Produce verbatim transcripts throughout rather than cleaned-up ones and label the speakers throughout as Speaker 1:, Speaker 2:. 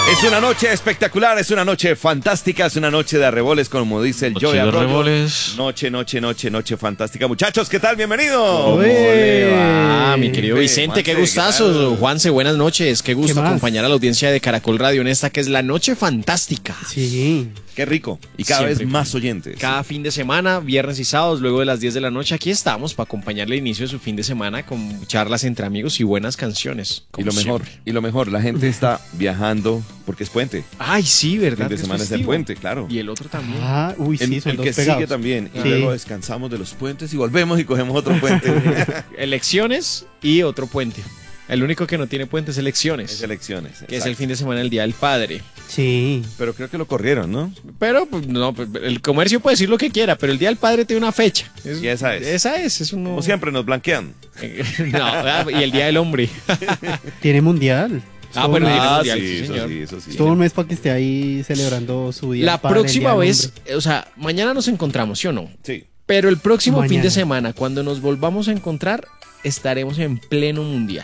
Speaker 1: Es una noche espectacular, es una noche fantástica, es una noche de arreboles, como dice el Joey Arroyo.
Speaker 2: Arreboles.
Speaker 1: Noche, noche, noche, noche fantástica. Muchachos, ¿qué tal? Bienvenidos.
Speaker 2: ¿Cómo le va, mi querido
Speaker 1: Ve,
Speaker 2: Vicente? Qué
Speaker 1: Juanse,
Speaker 2: gustazo.
Speaker 1: ¿qué tal?
Speaker 2: Juanse, buenas noches. Qué gusto
Speaker 3: ¿Qué más?
Speaker 2: acompañar a la audiencia de Caracol Radio en esta que es la noche fantástica.
Speaker 3: Sí.
Speaker 1: Qué rico. Y cada
Speaker 2: Siempre.
Speaker 1: vez más oyentes.
Speaker 2: Cada fin de semana, viernes y sábados, luego de las diez de la noche, aquí estamos para acompañarle el inicio de su fin de semana con charlas entre amigos y buenas canciones.
Speaker 1: Y
Speaker 2: como
Speaker 1: lo mejor,
Speaker 2: siempre.
Speaker 1: y lo mejor, la gente está viajando porque es puente.
Speaker 2: Ay, sí, ¿verdad?
Speaker 1: Fin de
Speaker 2: que
Speaker 1: semana es el
Speaker 2: festivo.
Speaker 1: puente, claro.
Speaker 2: Y el otro también.
Speaker 3: Ah, uy, sí,
Speaker 1: el
Speaker 3: son
Speaker 1: el
Speaker 3: dos
Speaker 1: que
Speaker 3: pegados.
Speaker 1: sigue también. Y
Speaker 3: Sí.
Speaker 1: luego descansamos de los puentes y volvemos y cogemos otro puente.
Speaker 2: Elecciones y otro puente. El único que no tiene puente es elecciones.
Speaker 1: Es elecciones.
Speaker 2: que es
Speaker 1: exacto.
Speaker 2: el fin de semana del Día del Padre.
Speaker 3: Sí.
Speaker 1: Pero creo que lo corrieron, ¿no?
Speaker 2: Pero pues, no, pues, el comercio puede decir lo que quiera, pero el Día del Padre tiene una fecha. Es-
Speaker 1: Y esa es.
Speaker 2: Esa es, es uno...
Speaker 1: Como siempre nos blanquean.
Speaker 2: no, ah, y el Día del Hombre.
Speaker 3: Tiene mundial. Es
Speaker 2: Ah,
Speaker 3: todo
Speaker 2: bueno,
Speaker 3: un-
Speaker 2: tiene
Speaker 1: Ah,
Speaker 2: mundial,
Speaker 1: sí,
Speaker 2: sí,
Speaker 1: eso
Speaker 2: señor.
Speaker 1: sí, eso sí.
Speaker 3: es todo un mes para que esté ahí celebrando su día.
Speaker 2: La
Speaker 3: del padre, el
Speaker 2: próxima
Speaker 3: Día del
Speaker 2: vez,
Speaker 3: hombre.
Speaker 2: o sea, mañana nos encontramos, ¿sí o no?
Speaker 1: Sí.
Speaker 2: Pero el próximo fin
Speaker 3: Mañana.
Speaker 2: de semana, cuando nos volvamos a encontrar, estaremos en pleno mundial.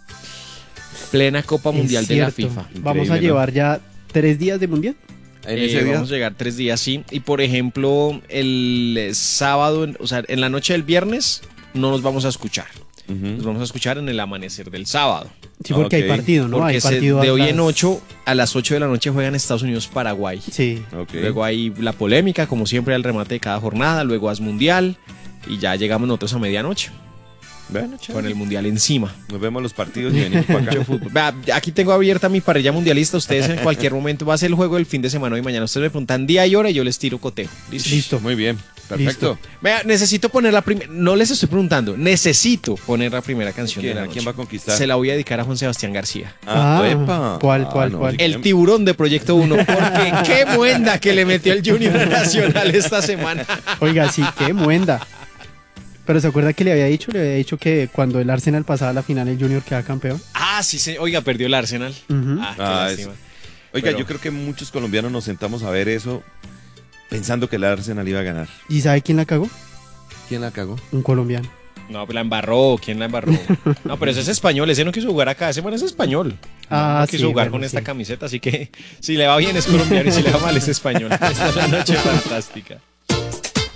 Speaker 2: Plena Copa
Speaker 3: Es
Speaker 2: Mundial de la
Speaker 3: cierto.
Speaker 2: FIFA.
Speaker 3: Vamos a
Speaker 1: Increíble, ¿no?
Speaker 3: llevar ya tres días de mundial.
Speaker 1: En
Speaker 2: Eh,
Speaker 1: ese día.
Speaker 2: Vamos a llegar tres días, sí. Y por ejemplo, el eh, sábado, en- o sea, en la noche del viernes, no nos vamos a escuchar.
Speaker 1: Ujú.
Speaker 2: Nos vamos a escuchar en el amanecer del sábado.
Speaker 3: Sí, porque
Speaker 1: Ok.
Speaker 3: hay partido, ¿no?
Speaker 2: Porque
Speaker 3: Hay
Speaker 2: se-
Speaker 3: partido
Speaker 2: de
Speaker 3: a
Speaker 2: hoy
Speaker 3: las-
Speaker 2: en ocho, a las ocho de la noche juegan Estados Unidos-Paraguay.
Speaker 3: Sí.
Speaker 1: Ok.
Speaker 2: Luego hay la polémica, como siempre, al remate de cada jornada. Luego es mundial. Y ya llegamos nosotros a medianoche,
Speaker 1: Bueno, chévere.
Speaker 2: con el mundial encima.
Speaker 1: Nos vemos los partidos y venimos para acá.
Speaker 2: Mucho fútbol. Vea, aquí tengo abierta mi parrilla mundialista. Ustedes en cualquier momento va a ser el juego del fin de semana hoy y mañana. Ustedes me preguntan día y hora y yo les tiro coteo. ¿Listo?
Speaker 3: Listo.
Speaker 1: Muy bien. Perfecto.
Speaker 2: Vea, necesito poner la primera. No les estoy preguntando. Necesito poner la primera canción
Speaker 1: ¿Quién,
Speaker 2: de la
Speaker 1: ¿A
Speaker 2: noche.
Speaker 1: quién va a conquistar?
Speaker 2: Se la voy a dedicar a Juan Sebastián García.
Speaker 1: Ah,
Speaker 3: Ah,
Speaker 1: epa.
Speaker 3: ¿cuál,
Speaker 1: Ah,
Speaker 3: cuál,
Speaker 1: no,
Speaker 3: cuál?
Speaker 1: sí,
Speaker 2: El
Speaker 1: que-
Speaker 2: tiburón de Proyecto uno. Porque qué muenda que le metió el Junior Nacional esta semana.
Speaker 3: Oiga, sí, qué muenda. Pero ¿se acuerda que le había dicho? Le había dicho que cuando el Arsenal pasaba a la final, el Junior queda campeón.
Speaker 2: Ah, sí, sí. Oiga, perdió el Arsenal.
Speaker 3: Ujú.
Speaker 2: Ah, qué
Speaker 1: Ah,
Speaker 2: lástima.
Speaker 1: Oiga,
Speaker 2: Pero-
Speaker 1: yo creo que muchos colombianos nos sentamos a ver eso pensando que el Arsenal iba a ganar.
Speaker 3: ¿Y sabe quién la cagó?
Speaker 1: ¿Quién la cagó?
Speaker 3: Un colombiano.
Speaker 2: No, pues la embarró. ¿Quién la embarró? No, pero ese es español. Ese no quiso jugar acá. Ese man es español.
Speaker 3: Ah,
Speaker 2: no, no quiso
Speaker 3: sí,
Speaker 2: jugar
Speaker 3: bueno,
Speaker 2: con esta
Speaker 3: sí.
Speaker 2: camiseta. Así que si le va bien es colombiano y si le va mal es español. Esta es la noche fantástica.